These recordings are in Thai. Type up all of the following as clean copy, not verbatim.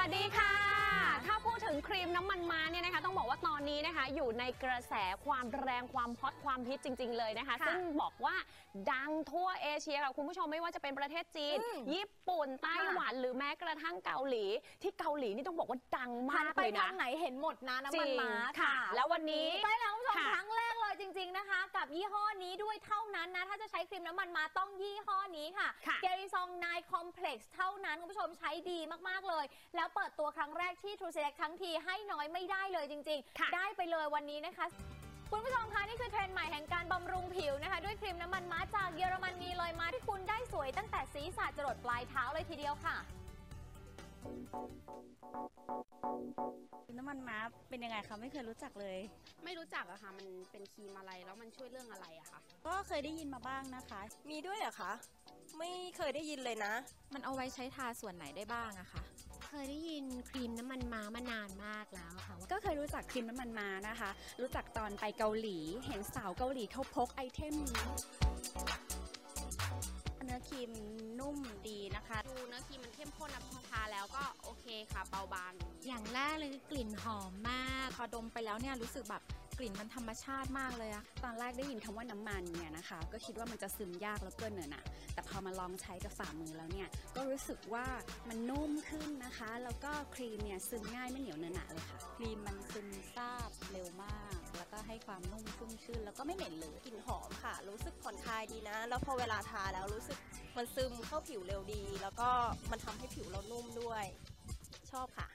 วัสดีค่ะถ้าพูดถึงครีมน้ำมันม้าเนี่ยนะคะต้องบอกว่าตอนนี้นะคะอยู่ในกระแสความแรงความฮอตความฮิตจริงๆเลยนะคะซึ่งบอกว่าดังทั่วเอเชียค่ะคุณผู้ชมไม่ว่าจะเป็นประเทศจีนญี่ปุ่นไต้หวันหรือแม้กระทั่งเกาหลีที่เกาหลีนี่ต้องบอกว่าดังมากเลยนะไปทางไหนเห็นหมดนะน้ำมันม้าค่ะแล้ววันนี้ใช่แล้วคุณผู้ชมครั้งแรกเลยจริงๆนะคะกับยี่ห้อนี้ด้วยเท่านั้นนะถ้าจะใช้ครีมน้ำมันม้าต้องยี่ห้อนี้ค่ะเกริซองไนคอมเพล็กซ์เท่านั้นคุณผู้ชมใช้ดีมากๆเลยแล้วเปิดตัวครั้งแรกที่ True Select ทั้งทีให้น้อยไม่ได้เลยจริงๆได้ไปเลยวันนี้นะคะคุณผู้ชมคะนี่คือเทรนด์ใหม่แห่งการบำรุงผิวนะคะด้วยครีมน้ำมันม้าจากเยอรมนีเลยมาที่คุณได้สวยตั้งแต่ศีรษะจรดปลายเท้าเลยทีเดียวค่ะน้ำมันม้าเป็นยังไงคะไม่เคยรู้จักเลยไม่รู้จักอะค่ะมันเป็นครีมอะไรแล้วมันช่วยเรื่องอะไรอะคะก็เคยได้ยินมาบ้างนะคะมีด้วยเหรอคะไม่เคยได้ยินเลยนะมันเอาไว้ใช้ทาส่วนไหนได้บ้างอะคะเคยได้ยินครีมน้ำมันม้ามานานมากแล้วค่ะก็เคยรู้จักครีมน้ำมันม้านะคะรู้จักตอนไปเกาหลีเห็นสาวเกาหลีเขาพกไอเทมนี้เนื้อครีมนุ่มดีนะคะดูเนื้อครีมมันเข้มข้นนะพอทาแล้วก็โอเคค่ะเบาบางอย่างแรกเลยคือกลิ่นหอมมากพอดมไปแล้วเนี่ยรู้สึกแบบกลิ่นมันธรรมชาติมากเลยอะตอนแรกได้ยินคำว่าน้ำมันเนี่ยนะคะก็คิดว่ามันจะซึมยากแล้วเกินเนอะนะแต่พอมาลองใช้กับฝ่ามือแล้วเนี่ยก็รู้สึกว่ามันนุ่มขึ้นนะคะแล้วก็ครีมเนี่ยซึมง่ายไม่เหนียวเนอะหนะเลยค่ะครีมมันซึมซาบเร็วมากแล้วก็ให้ความนุ่มชุ่มชื่นแล้วก็ไม่เหม็นเลยกลิ่นหอมค่ะรู้สึกผ่อนคลายดีนะแล้วพอเวลาทาแล้วรู้สึกมันซึมเข้าผิวเร็วดีแล้วก็มันทำให้ผิวเรานุ่มด้วยชอบค่ะ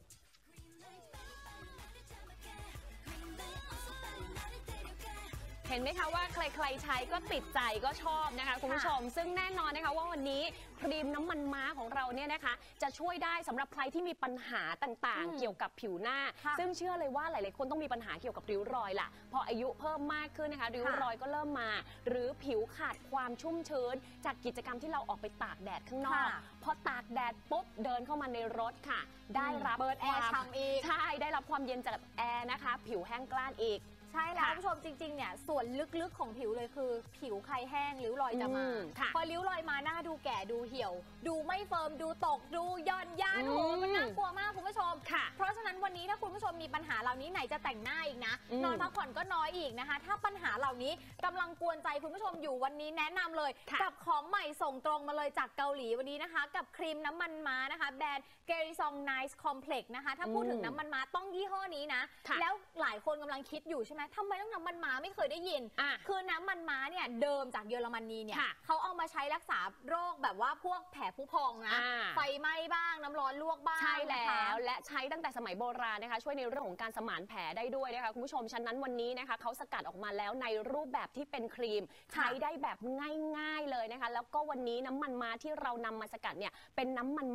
เห็นไหมคะว่าใครๆใช้ก็ติดใจก็ชอบนะคะคุณผู้ชมซึ่งแน่นอนนะคะว่าวันนี้ครีมน้ำมันม้าของเราเนี่ยนะคะจะช่วยได้สำหรับใครที่มีปัญหาต่างๆเกี่ยวกับผิวหน้าซึ่งเชื่อเลยว่าหลายๆคนต้องมีปัญหาเกี่ยวกับริ้วรอยล่ะพออายุเพิ่มมากขึ้นนะคะริ้วรอยก็เริ่มมาหรือผิวขาดความชุ่มชื้นจากกิจกรรมที่เราออกไปตากแดดข้างนอกพอตากแดดปุ๊บเดินเข้ามาในรถค่ะได้รับเปิดแอร์ช่ำอีกใช่ได้รับความเย็นจากแอร์นะคะผิวแห้งกร้านอีกใช่แล้วผู้ชมจริงๆเนี่ยส่วนลึกๆของผิวเลยคือผิวใครแห้งริ้วรอยจะมาพอริ้วรอยมาหน้าดูแก่ดูเหี่ยวดูไม่เฟิร์มดูตกดูย่อนย่านโอ้โหมันน่ากลัวมากคุณผู้ชมเพราะฉะนั้นวันนี้ถ้าคุณผู้ชมมีปัญหาเหล่านี้ไหนจะแต่งหน้าอีกนะนอนพักผ่อนก็น้อยอีกนะคะถ้าปัญหาเหล่านี้กำลังกวนใจคุณผู้ชมอยู่วันนี้แนะนำเลยกับของใหม่ส่งตรงมาเลยจากเกาหลีวันนี้นะคะกับครีมน้ำมันม้านะคะแบรนด์ Gerisong Nice Complex นะคะถ้าพูดถึงน้ำมันม้าต้องยี่ห้อนี้นะแล้วหลายคนกำลังคิดอยู่ใช่ไหมทำไมต้องน้ำมันม้าไม่เคยได้ยินคือน้ำมันม้าเนี่ยเดิมจากเยอรมนีเนี่ยเขาเอามาใช้รักษาโรคแบบว่าพวกแผลผุพองนะไฟไหม้บ้างน้ำร้อนลวกบ้างใช่แล้วและใช้ตั้งแต่สมัยโบราณนะคะช่วยในเรื่องของการสมานแผลได้ด้วยนะคะคุณผู้ชมฉะนั้นวันนี้นะคะเขาสกัดออกมาแล้วในรูปแบบที่เป็นครีมใช้ได้แบบง่ายๆเลยนะคะแล้วก็วันนี้น้ำมันม้าที่เรานำมาสกัดเนี่ยเป็นน้ำมัน